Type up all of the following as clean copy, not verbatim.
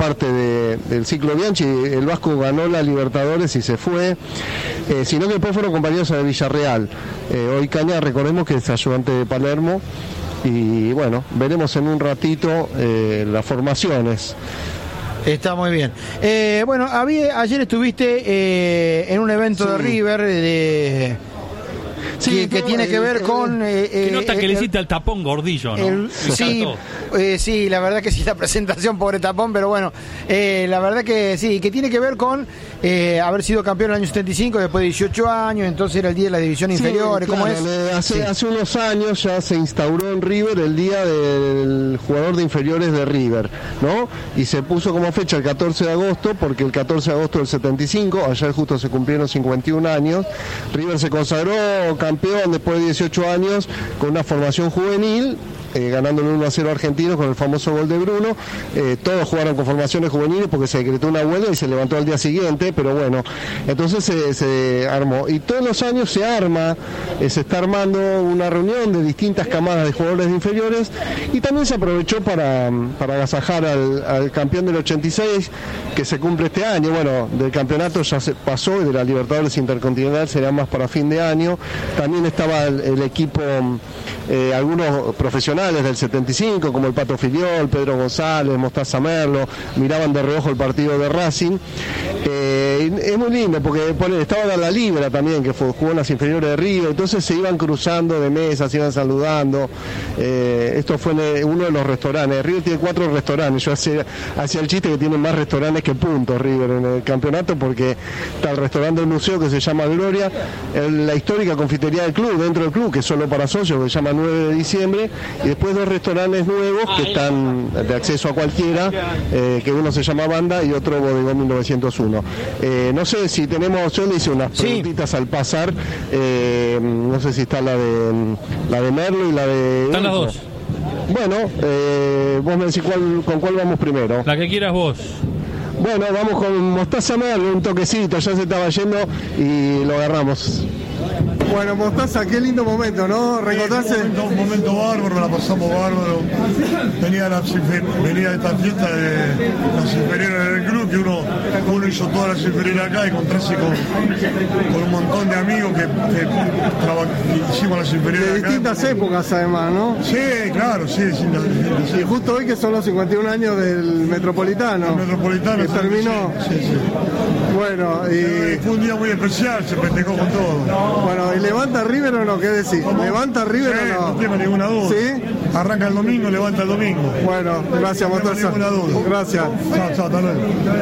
parte del ciclo Bianchi. El Vasco ganó la Libertadores y se fue, sino que después fueron compañeros de Villarreal. Hoy Caña, recordemos que es ayudante de Palermo, y bueno, veremos en un ratito las formaciones. Está muy bien. Bueno, ayer estuviste en un evento de River Sí, que tiene que ver con... que nota que le hiciste al tapón Gordillo, ¿no? Sí, la verdad que sí, la presentación, pobre tapón, pero bueno, la verdad que sí, que tiene que ver con haber sido campeón en el año 75, después de 18 años, entonces era el día de la división inferior, ¿cómo es? Hace unos años ya se instauró en River el día del jugador de inferiores de River, ¿no? Y se puso como fecha el 14 de agosto, porque el 14 de agosto del 75, ayer justo se cumplieron 51 años, River se consagró campeón después de 18 años con una formación juvenil, ganándole 1-0 a Argentinos con el famoso gol de Bruno. Todos jugaron con formaciones juveniles porque se decretó una huelga y se levantó al día siguiente, pero bueno, entonces se armó. Y todos los años se está armando una reunión de distintas camadas de jugadores de inferiores, y también se aprovechó para agasajar al campeón del 86, que se cumple este año. Bueno, del campeonato ya se pasó, y de la Libertadores Intercontinental será más para fin de año. También estaba el equipo, algunos profesionales del 75, como el Pato Filiol, Pedro González, Mostaza Merlo, miraban de reojo el partido de Racing. Es muy lindo porque estaba la Libra también, que jugó en las inferiores de River, entonces se iban cruzando de mesas, se iban saludando. Esto fue en uno de los restaurantes. River tiene 4 restaurantes. Yo hacía el chiste que tienen más restaurantes que puntos River en el campeonato, porque está el restaurante del museo, que se llama Gloria, la histórica confitería del club, dentro del club, que es solo para socios, que se llama 9 de diciembre, y después 2 restaurantes nuevos que están de acceso a cualquiera, que uno se llama Banda y otro Bodegón 1901. No sé si tenemos, yo le hice unas preguntitas al pasar, no sé si está la de Merlo y la de... Están las dos. Bueno, vos me decís con cuál vamos primero. La que quieras vos. Bueno, vamos con Mostaza Merlo, un toquecito, ya se estaba yendo y lo agarramos. Bueno, Mostaza, qué lindo momento, ¿no? Recordarse. Un momento bárbaro, la pasamos bárbaro. Venía esta fiesta de las inferiores del club, que uno hizo todas las inferiores acá, y encontrarse con un montón de amigos que hicimos las inferiores de acá. Distintas épocas, además, ¿no? Sí, claro, sí. Y justo hoy que son los 51 años del Metropolitano. El Metropolitano. Que terminó. Sí. Bueno, y... Fue un día muy especial, se festejó con todo. Bueno, ¿y levanta River o no? ¿Qué decís? ¿Cómo? ¿Levanta River o no? No tengo ninguna duda. ¿Sí? Arranca el domingo, levanta el domingo. Bueno, gracias, Mostaza. Gracias. Chao, hasta luego.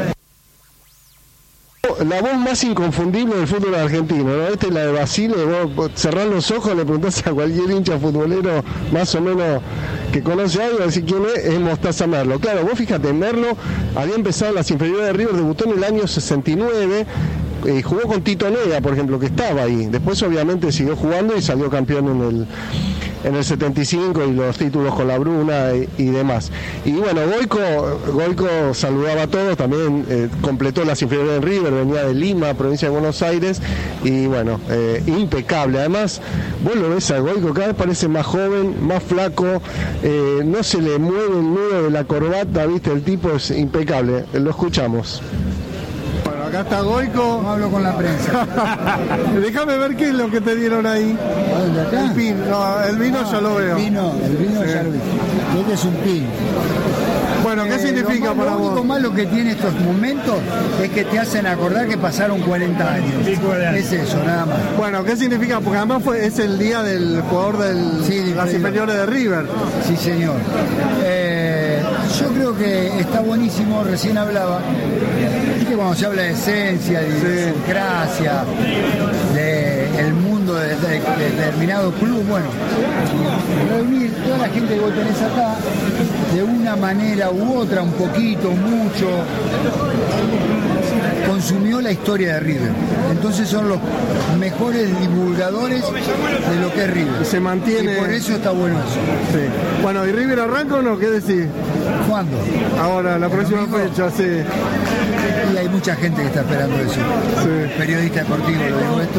La voz más inconfundible del fútbol argentino, ¿no? Esta es la de Basile. Vos cerrás los ojos, le preguntás a cualquier hincha futbolero más o menos que conoce algo, así quién es Mostaza Merlo. Claro, vos fíjate, Merlo había empezado en las inferiores de River, debutó en el año 69, jugó con Tito Neda, por ejemplo, que estaba ahí. Después obviamente siguió jugando y salió campeón en el 75, y los títulos con la Bruna y demás. Y bueno, Goico saludaba a todos, también completó las inferiores de River, venía de Lima, provincia de Buenos Aires, y bueno, impecable. Además, vos lo ves a Goico, cada vez parece más joven, más flaco, no se le mueve el nudo de la corbata, ¿viste? El tipo es impecable. Lo escuchamos. Acá está Goico. No hablo con la prensa. Déjame ver qué es lo que te dieron ahí. ¿Dónde, acá? El pin. No, el vino ya lo veo. El vino sí. Ya lo vi. Este es un pin. Bueno, ¿qué significa para vos? Lo único malo que tiene estos momentos es que te hacen acordar que pasaron 40 años. Es eso, nada más. Bueno, ¿qué significa? Porque además es el día del jugador de las inferiores de River. Sí, señor. Yo creo que está buenísimo, recién hablaba, que cuando se habla de esencia, de idiosincrasia, del mundo de determinado club, bueno, reunir toda la gente que vos tenés acá, de una manera u otra, un poquito, mucho, consumió la historia de River. Entonces son los mejores divulgadores de lo que es River. Y se mantiene. Y por eso está bueno eso. Sí. Bueno, ¿y River arranca o no? ¿Qué decís? ¿Cuándo? Ahora, la próxima fecha, sí. Y hay mucha gente que está esperando eso. Sí. Periodista deportivo, lo digo esto.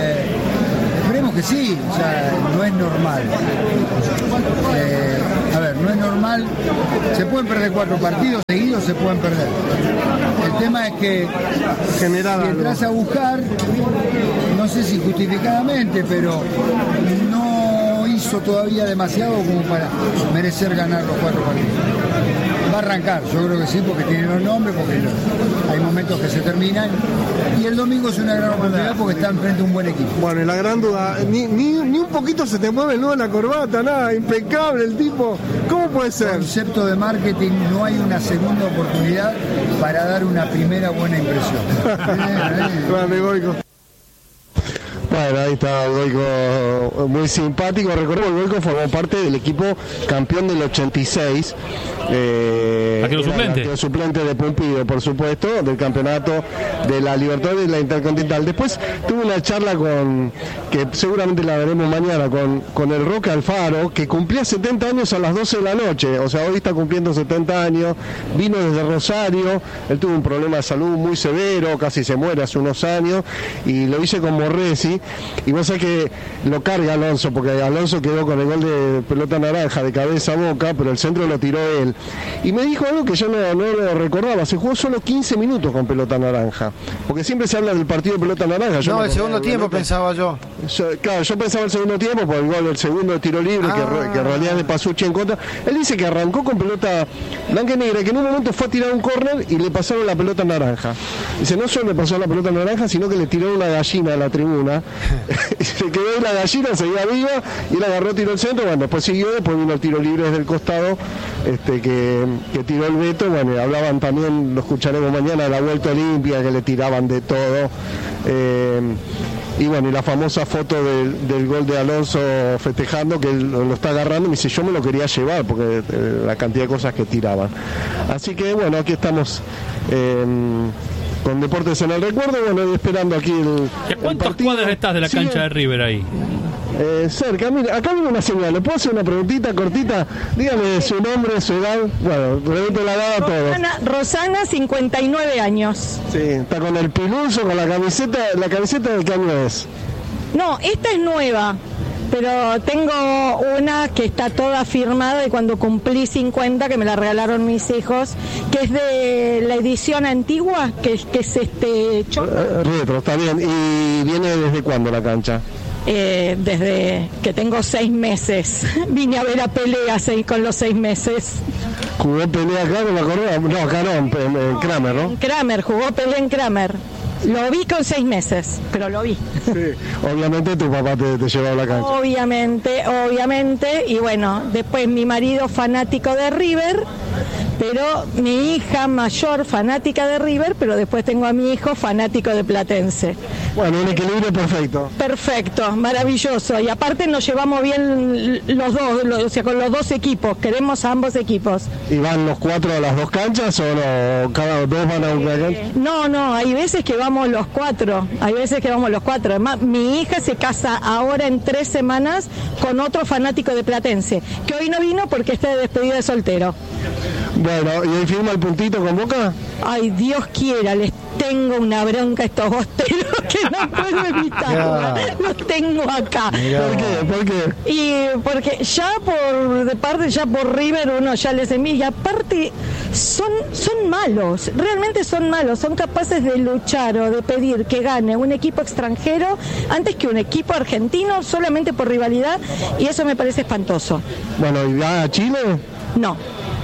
Esperemos que sí, o sea, no es normal. A ver, no es normal. Se pueden perder 4 partidos seguidos, se pueden perder. El tema es que si entras a buscar, no sé si justificadamente, pero no hizo todavía demasiado como para merecer ganar los 4 partidos. Va a arrancar, yo creo que sí, porque tiene los nombres, porque hay momentos que se terminan, y el domingo es una gran oportunidad porque está enfrente de un buen equipo. Bueno, y la gran duda, ni un poquito se te mueve el nudo en la corbata, nada, impecable el tipo, ¿cómo puede ser? Concepto de marketing, no hay una segunda oportunidad para dar una primera buena impresión. Bueno, ahí está Goico, muy simpático. Recordemos, Goico formó parte del equipo campeón del 86. Arquero suplente. Arquero suplente de Pumpido, por supuesto, del campeonato de la Libertadores y la Intercontinental. Después tuve una charla que seguramente la veremos mañana, con el Roque Alfaro, que cumplía 70 años a las 12 de la noche. O sea, hoy está cumpliendo 70 años. Vino desde Rosario. Él tuvo un problema de salud muy severo, casi se muere hace unos años. Y lo hice con Morresi. Y vos sabés que lo carga Alonso, porque Alonso quedó con el gol de pelota naranja de cabeza a Boca, pero el centro lo tiró él. Y me dijo algo que yo no lo recordaba, se jugó solo 15 minutos con pelota naranja, porque siempre se habla del partido de pelota naranja. No, el segundo tiempo pensaba yo. Claro, yo pensaba el segundo tiempo, por el gol del segundo tiro libre, que en realidad de Pasucci en contra. Él dice que arrancó con pelota blanca y negra, que en un momento fue a tirar un córner y le pasaron la pelota naranja. Dice, no solo le pasó la pelota naranja, sino que le tiró una gallina a la tribuna. Y se quedó ahí la gallina, seguía viva, y la agarró, tiró el centro. Bueno, después siguió, después vino el tiro libre desde el costado, que tiró el Beto. Bueno, y hablaban también, lo escucharemos mañana, de la vuelta olímpica, que le tiraban de todo. Y bueno, y la famosa foto del gol de Alonso festejando, que él lo está agarrando, y me dice, yo me lo quería llevar, porque la cantidad de cosas que tiraban. Así que bueno, aquí estamos con Deportes en el Recuerdo, bueno, y esperando aquí ¿A cuántas cuadras estás de la cancha de River ahí? Cerca, mira, acá viene una señal. ¿Le puedo hacer una preguntita cortita? Dígame su nombre, su edad. Bueno, pregunto la edad a todos. Rosana, 59 años. Sí, está con el piluso, con la camiseta. ¿La camiseta del qué año es? No, esta es nueva, pero tengo una que está toda firmada de cuando cumplí 50, que me la regalaron mis hijos, que es de la edición antigua, que es retro, está bien. ¿Y viene desde cuándo la cancha? Desde que tengo 6 meses. Vine a ver a Pelé con los 6 meses. ¿Jugó Pelé acá con la correa? No, acá no, en Kramer, ¿no? En Kramer, jugó Pelé en Kramer. Lo vi con 6 meses, pero lo vi. Sí, obviamente tu papá te llevó a la cancha. Obviamente, y bueno, después mi marido fanático de River, pero mi hija mayor fanática de River, pero después tengo a mi hijo fanático de Platense. Bueno, un equilibrio perfecto. Perfecto, maravilloso. Y aparte nos llevamos bien los dos, o sea, con los dos equipos, queremos a ambos equipos. ¿Y van los 4 a las 2 canchas o no? ¿Cada 2 van a una cancha? No, hay veces que vamos los 4, Además, mi hija se casa ahora en 3 semanas con otro fanático de Platense, que hoy no vino porque está de despedida de soltero. Bueno, ¿y ahí firma el puntito con Boca? Ay, Dios quiera, les tengo una bronca a estos bosteros que no puedo evitarla. Los tengo acá. ¿Por qué? Y porque ya por River uno ya les envía, y aparte son malos, realmente son malos, son capaces de luchar o de pedir que gane un equipo extranjero antes que un equipo argentino solamente por rivalidad, y eso me parece espantoso. Bueno, ¿y va a Chile? No,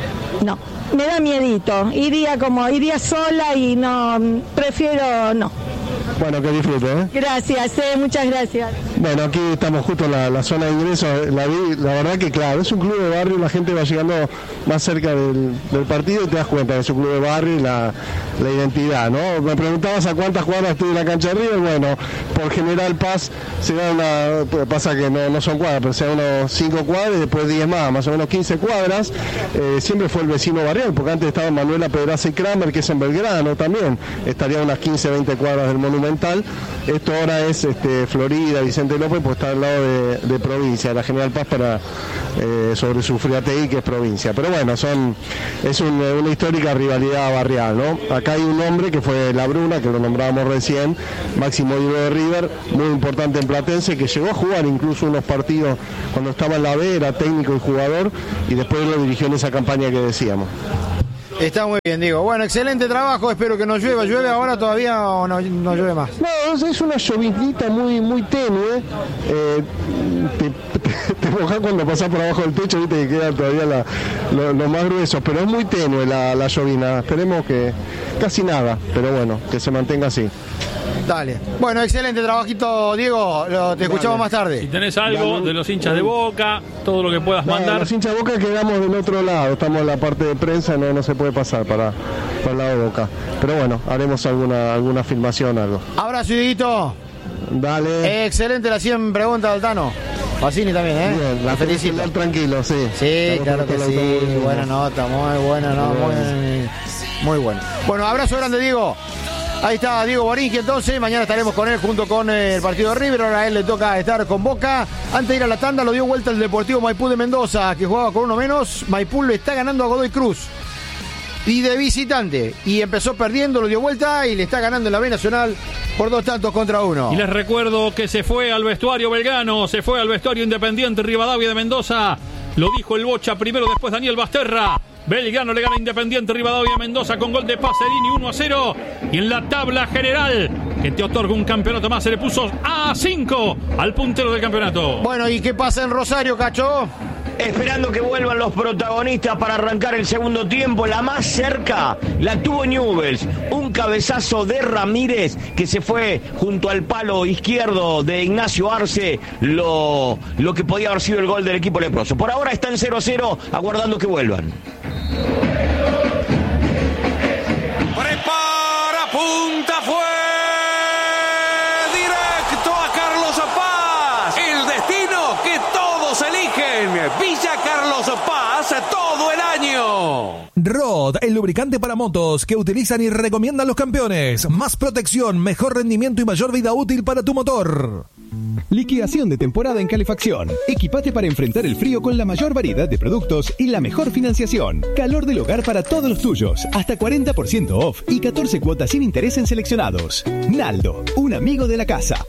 me da miedito, iría sola y no, prefiero no. Bueno, que disfrute, ¿eh? Gracias, muchas gracias. Bueno, aquí estamos justo en la zona de ingreso, la verdad que claro, es un club de barrio, la gente va llegando más cerca del partido y te das cuenta que es un club de barrio y la identidad, ¿no? Me preguntabas a cuántas cuadras estoy en la cancha de River. Bueno, por General Paz se da pasa que no son cuadras, pero se da unos 5 cuadras y después 10 más o menos 15 cuadras. Siempre fue el vecino barrial, porque antes estaba Manuela Pedraza y Kramer, que es en Belgrano también, estaría unas 15, 20 cuadras del Monumental. Esto ahora es Florida, Vicente Vicente López, pues está al lado de Provincia, de la General Paz sobre Sufriategui, que es provincia. Pero bueno, es una histórica rivalidad barrial, ¿no? Acá hay un hombre que fue La Bruna, que lo nombrábamos recién, máximo ídolo de River, muy importante en Platense, que llegó a jugar incluso unos partidos cuando estaba en la B, era técnico y jugador, y después lo dirigió en esa campaña que decíamos. Está muy bien, Diego. Bueno, excelente trabajo, espero que no llueva. ¿Llueve ahora todavía o no llueve más? No, es una llovinita muy tenue. Te mojás cuando pasás por abajo del techo, viste que quedan todavía los más gruesos, pero es muy tenue la llovina. Esperemos que casi nada, pero bueno, que se mantenga así. Dale. Bueno, excelente trabajito, Diego. Te escuchamos más tarde. Si tenés algo de los hinchas de Boca, todo lo que puedas mandar. Los hinchas de Boca quedamos del otro lado, estamos en la parte de prensa, no se puede pasar para el lado de Boca. Pero bueno, haremos alguna filmación, algo. Abrazo, Dieguito. Dale. Excelente la 100 preguntas del Tano. Pacini también, ¿eh? Bien, la felicito. Tranquilo, sí. Sí, claro que sí. Buena nota, muy buena, ¿no? Muy bueno. Bueno, abrazo grande, Diego. Ahí está Diego Borinqui, entonces. Mañana estaremos con él junto con el partido de River. Ahora a él le toca estar con Boca. Antes de ir a la tanda, lo dio vuelta el Deportivo Maipú de Mendoza, que jugaba con uno menos. Maipú le está ganando a Godoy Cruz. Y de visitante. Y empezó perdiendo, lo dio vuelta y le está ganando en la B Nacional por 2-1. Y les recuerdo que se fue al vestuario Belgrano, se fue al vestuario Independiente Rivadavia de Mendoza. Lo dijo el Bocha primero, después Daniel Basterra. Belgrano le gana a Independiente Rivadavia Mendoza con gol de Pacerini 1-0. Y en la tabla general, que te otorga un campeonato más, se le puso a 5 al puntero del campeonato. Bueno, ¿y qué pasa en Rosario, Cacho? Esperando que vuelvan los protagonistas para arrancar el segundo tiempo. La más cerca la tuvo Newell's. Un cabezazo de Ramírez que se fue junto al palo izquierdo de Ignacio Arce. Lo que podía haber sido el gol del equipo leproso. Por ahora está en 0-0, aguardando que vuelvan. Prepara, punta, fue directo a Carlos Paz. El destino que todos eligen. Villa Carlos Paz todo el año. Rod, el lubricante para motos que utilizan y recomiendan los campeones. Más protección, mejor rendimiento y mayor vida útil para tu motor. Liquidación de temporada en calefacción. Equipate para enfrentar el frío con la mayor variedad de productos y la mejor financiación. Calor del hogar para todos los tuyos. Hasta 40% off y 14 cuotas sin interés en seleccionados. Naldo, un amigo de la casa.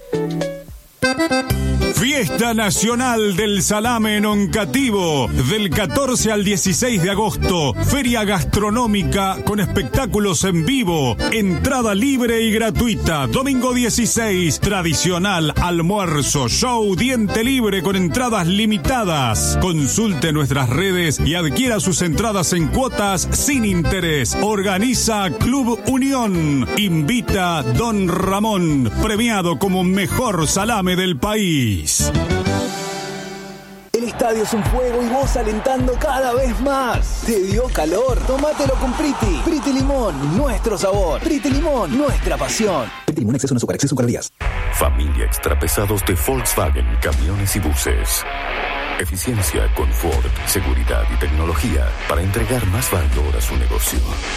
Fiesta Nacional del Salame en Oncativo, del 14 al 16 de agosto. Feria gastronómica con espectáculos en vivo. Entrada libre y gratuita. Domingo 16, tradicional almuerzo, show, diente libre con entradas limitadas. Consulte nuestras redes y adquiera sus entradas en cuotas sin interés. Organiza Club Unión. Invita Don Ramón, premiado como mejor salame del país. El estadio es un fuego y vos alentando cada vez más. ¿Te dio calor? Tómatelo con Priti. Priti Limón, nuestro sabor. Priti Limón, nuestra pasión. Priti Limón, exceso en calorías. Familia Extrapesados de Volkswagen, camiones y buses. Eficiencia, confort, seguridad y tecnología para entregar más valor a su negocio.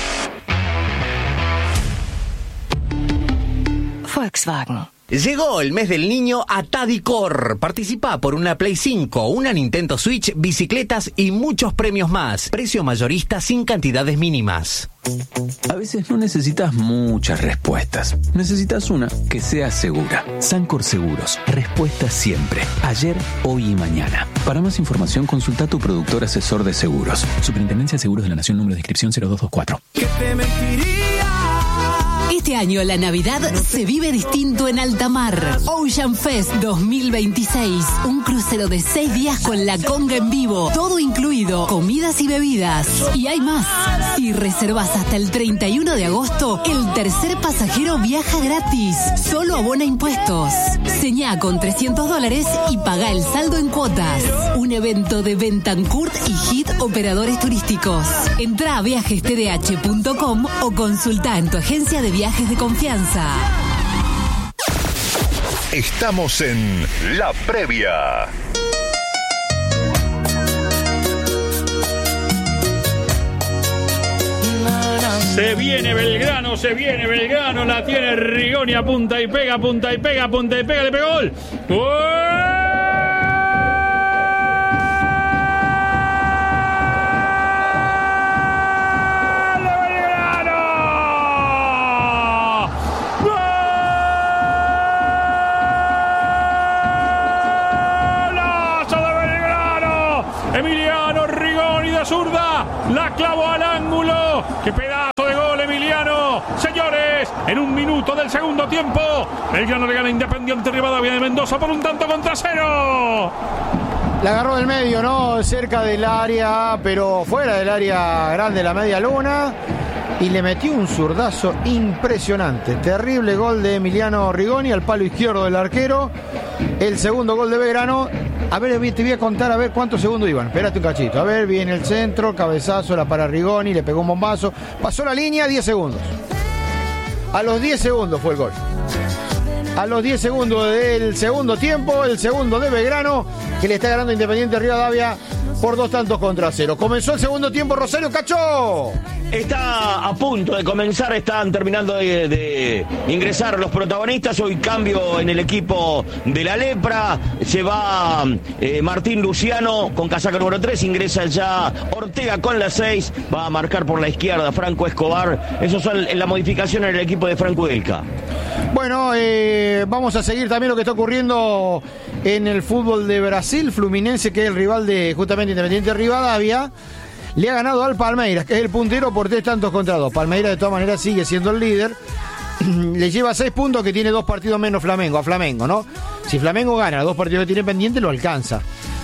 Volkswagen. Llegó el mes del niño a Tadicor. Participa por una Play 5, una Nintendo Switch, bicicletas y muchos premios más. Precio mayorista sin cantidades mínimas. A veces no necesitas muchas respuestas. Necesitas una que sea segura. Sancor Seguros. Respuesta siempre. Ayer, hoy y mañana. Para más información, consulta a tu productor asesor de seguros. Superintendencia de Seguros de la Nación, número de inscripción 0224. ¿Qué te mentiría? Este año la Navidad se vive distinto en alta mar. Ocean Fest 2026. Un crucero de 6 días con la conga en vivo. Todo incluido. Comidas y bebidas. Y hay más. Si reservas hasta el 31 de agosto, el tercer pasajero viaja gratis. Solo abona impuestos. Señá con $300 y paga el saldo en cuotas. Un evento de Bentancourt y Hit Operadores Turísticos. Entrá a viajestdh.com o consulta en tu agencia de viajes de confianza. Estamos en La Previa. Se viene Belgrano, la tiene Rigoni, apunta y pega, le pegó gol. ¡Gol! Emiliano Rigoni de zurda, la clavó al ángulo. ¡Qué pedazo de gol, Emiliano! Señores, en un minuto del segundo tiempo, Belgrano le gana Independiente Rivadavia de Mendoza por 1-0. La agarró del medio, ¿no? Cerca del área, pero fuera del área grande, la media luna. Y le metió un zurdazo impresionante. Terrible gol de Emiliano Rigoni al palo izquierdo del arquero. El segundo gol de Belgrano. A ver, te voy a contar a ver cuántos segundos iban. Espérate un cachito. A ver, viene el centro, cabezazo, la para Rigoni, le pegó un bombazo. Pasó la línea, 10 segundos. A los 10 segundos fue el gol. A los 10 segundos del segundo tiempo, el segundo de Belgrano, que le está ganando Independiente Rivadavia por 2-0. Comenzó el segundo tiempo, Rosario Cacho. Está a punto de comenzar, están terminando de ingresar los protagonistas. Hoy cambio en el equipo de la Lepra. Se va Martín Luciano con casaca número 3. Ingresa ya Ortega con la 6. Va a marcar por la izquierda Franco Escobar. Esos son la modificación en el equipo de Franco Delca. Bueno, vamos a seguir también lo que está ocurriendo en el fútbol de Brasil. Fluminense, que es el rival de justamente Independiente Rivadavia, le ha ganado al Palmeiras, que es el puntero por 3-2. Palmeiras de todas maneras sigue siendo el líder. Le lleva 6 puntos, que tiene 2 partidos menos a Flamengo, ¿no? Si Flamengo gana los 2 partidos que tiene pendiente, lo alcanza.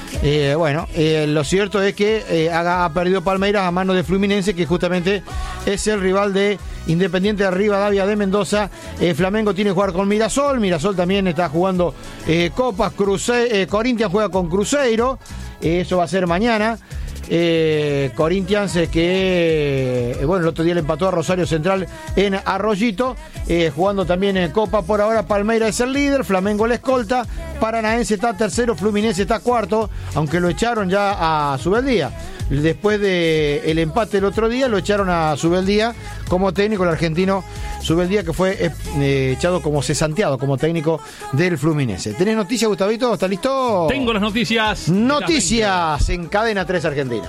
Lo cierto es que ha perdido Palmeiras a mano de Fluminense, que justamente es el rival de Independiente de Rivadavia de Mendoza. Flamengo tiene que jugar con Mirasol. Mirasol también está jugando Copas. Corinthians juega con Cruzeiro. Eso va a ser mañana. Corinthians que el otro día le empató a Rosario Central en Arroyito, jugando también en Copa. Por ahora Palmeiras es el líder, Flamengo la escolta, Paranaense está tercero, Fluminense está cuarto, aunque lo echaron ya a Subeldía. Después del empate el otro día, lo echaron a Subeldía como técnico, el argentino Subeldía, que fue echado como cesanteado como técnico del Fluminense. ¿Tenés noticias, Gustavito? ¿Estás listo? Tengo las noticias. Noticias en Cadena 3 Argentina.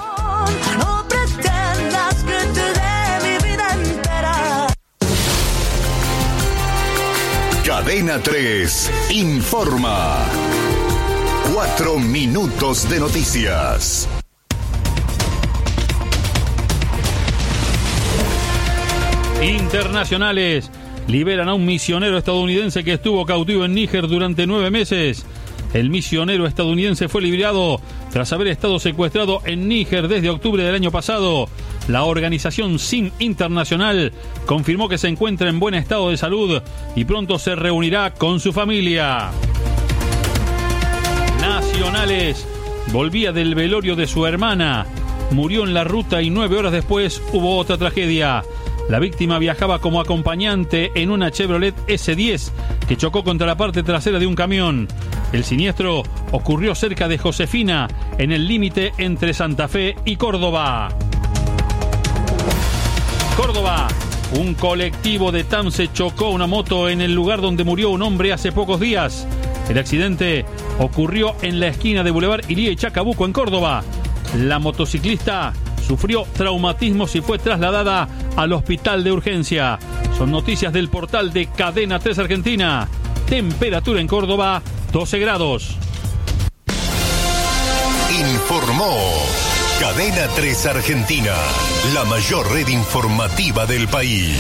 No pretendas que te dé mi vida entera. Cadena 3 informa. 4 minutos de noticias. Internacionales liberan a un misionero estadounidense que estuvo cautivo en Níger durante 9 meses. El misionero estadounidense fue liberado tras haber estado secuestrado en Níger desde octubre del año pasado. La organización SIM Internacional confirmó que se encuentra en buen estado de salud y pronto se reunirá con su familia. Nacionales volvía del velorio de su hermana. Murió en la ruta y 9 horas después hubo otra tragedia. La víctima viajaba como acompañante en una Chevrolet S10 que chocó contra la parte trasera de un camión. El siniestro ocurrió cerca de Josefina, en el límite entre Santa Fe y Córdoba. Córdoba, un colectivo de TAMSE chocó una moto en el lugar donde murió un hombre hace pocos días. El accidente ocurrió en la esquina de Boulevard Iría y Chacabuco, en Córdoba. La motociclista sufrió traumatismos y fue trasladada al hospital de urgencia. Son noticias del portal de Cadena 3 Argentina. Temperatura en Córdoba, 12 grados. Informó Cadena 3 Argentina, la mayor red informativa del país.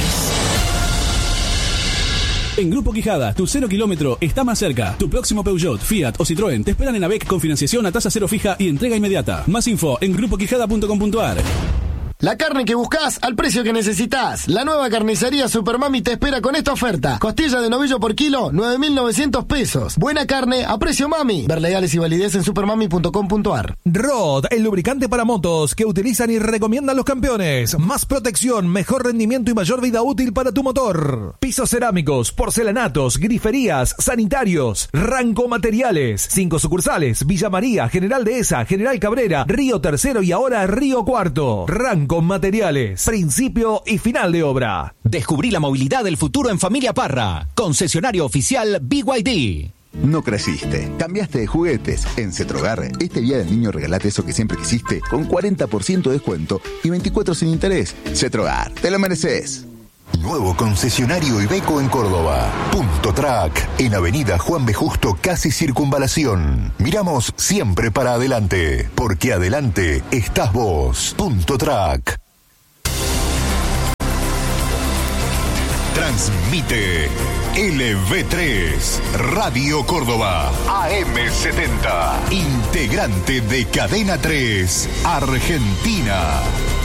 En Grupo Quijada, tu 0 kilómetro está más cerca. Tu próximo Peugeot, Fiat o Citroën te esperan en AVEC con financiación a tasa cero fija y entrega inmediata. Más info en grupoquijada.com.ar. La carne que buscás al precio que necesitas. La nueva carnicería Supermami te espera con esta oferta. Costilla de novillo por kilo, 9.900 pesos. Buena carne a precio mami. Ver legales y validez en supermami.com.ar. Rod, el lubricante para motos que utilizan y recomiendan los campeones. Más protección, mejor rendimiento y mayor vida útil para tu motor. Pisos cerámicos, porcelanatos, griferías, sanitarios. Ranco Materiales. 5 sucursales: Villa María, General Dehesa, General Cabrera, Río Tercero y ahora Río Cuarto. Ranco con materiales, principio y final de obra. Descubrí la movilidad del futuro en Familia Parra. Concesionario oficial BYD. No creciste, cambiaste de juguetes. En Cetrogar, este día del niño regalate eso que siempre quisiste con 40% de descuento y 24 sin interés. Cetrogar, te lo mereces. Nuevo concesionario Iveco en Córdoba. Punto Track, en Avenida Juan B. Justo, casi Circunvalación. Miramos siempre para adelante, porque adelante estás vos. Punto Track. Transmite LV3, Radio Córdoba, AM70, integrante de Cadena 3, Argentina.